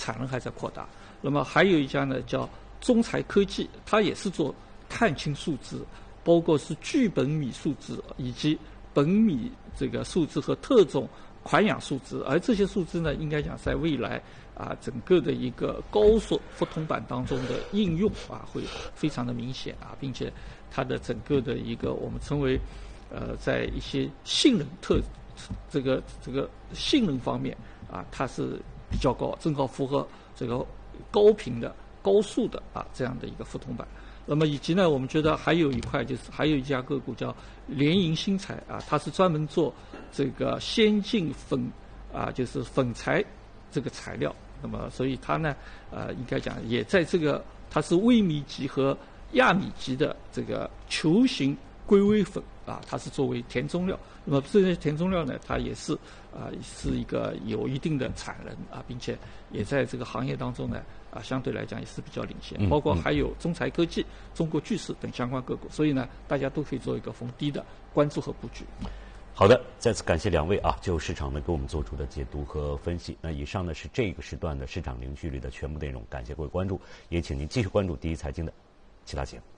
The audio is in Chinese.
产能还在扩大。那么还有一家呢叫中材科技，它也是做碳氢树脂，包括是聚苯醚树脂以及苯醚这个树脂和特种环氧树脂，而这些树脂呢，应该讲在未来整个的一个高速覆铜板当中的应用会非常的明显并且它的整个的一个我们称为在一些性能这个性能方面它是比较高，正好符合这个高频的高速的这样的一个覆铜板。那么以及呢，我们觉得还有一块就是还有一家个股叫联营新材它是专门做这个先进粉就是粉材这个材料。那么所以它呢应该讲也在这个它是微米级和亚米级的这个球形硅微粉它是作为填充料。那么这些填充料呢，它也是是一个有一定的产能并且也在这个行业当中呢相对来讲也是比较领先，包括还有中材科技、中国巨石等相关个股，所以呢，大家都可以做一个逢低的关注和布局。 好的，再次感谢两位就市场呢给我们做出的解读和分析。那以上呢是这个时段的市场零距离的全部内容，感谢各位关注，也请您继续关注第一财经的其他节目。